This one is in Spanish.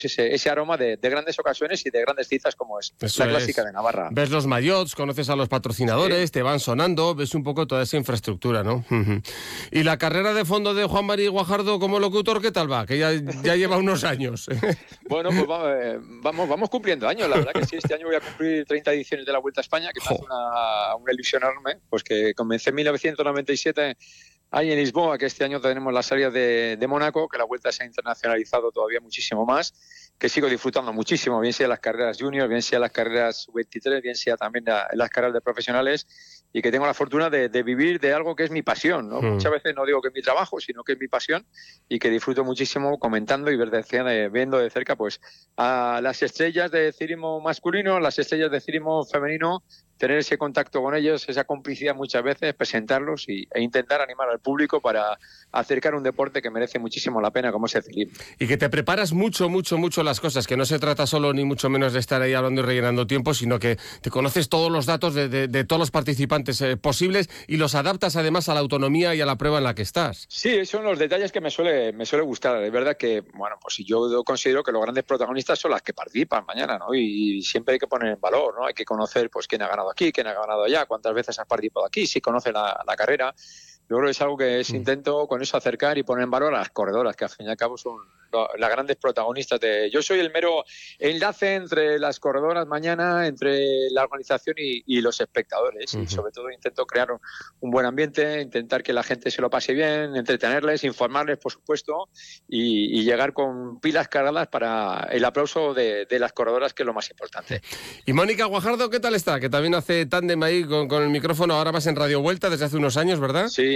ese aroma de grandes ocasiones y de grandes citas como es Eso la clásica es. de Navarra. Ves los maillots, conoces a los patrocinadores, Sí. te van sonando, ves un poco toda esa infraestructura, ¿no? Y la carrera de fondo de Juan Mari Guajardo como locutor, ¿qué tal va? Que ya lleva unos años. Bueno, pues vamos cumpliendo años, la verdad que sí. Este año voy a cumplir 30 ediciones de la Vuelta a España, que me hace una ilusión enorme, pues que comencé en 1997 ahí en Lisboa, que este año tenemos la salida de Mónaco, que la Vuelta se ha internacionalizado todavía muchísimo más, que sigo disfrutando muchísimo, bien sea las carreras juniors, bien sea las carreras sub-23, bien sea también las carreras de profesionales, y que tengo la fortuna de vivir de algo que es mi pasión, ¿no? Muchas veces no digo que es mi trabajo, sino que es mi pasión, y que disfruto muchísimo comentando y viendo de cerca pues a las estrellas de ciclismo masculino, las estrellas de ciclismo femenino, tener ese contacto con ellos, esa complicidad muchas veces, presentarlos e intentar animar al público para acercar un deporte que merece muchísimo la pena como es el ciclismo. Y que te preparas mucho las cosas, que no se trata solo ni mucho menos de estar ahí hablando y rellenando tiempo, sino que te conoces todos los datos de todos los participantes posibles y los adaptas además a la autonomía y a la prueba en la que estás. Sí, esos son los detalles que me suele gustar. Es verdad que, bueno, pues yo considero que los grandes protagonistas son las que participan mañana, ¿no? Y siempre hay que poner en valor, ¿no? Hay que conocer pues quién ha ganado aquí, quién ha ganado allá, cuántas veces has participado aquí, si conoce la carrera. Yo creo que es algo que intento con eso acercar y poner en valor a las corredoras, que al fin y al cabo son las grandes protagonistas Yo soy el mero enlace entre las corredoras mañana, entre la organización y los espectadores. Y sobre todo intento crear un buen ambiente, intentar que la gente se lo pase bien, entretenerles, informarles, por supuesto, y llegar con pilas cargadas para el aplauso de las corredoras, que es lo más importante. Y Mónica Guajardo, ¿qué tal está? Que también hace tándem ahí con el micrófono, ahora vas en Radio Vuelta desde hace unos años, ¿verdad? Sí.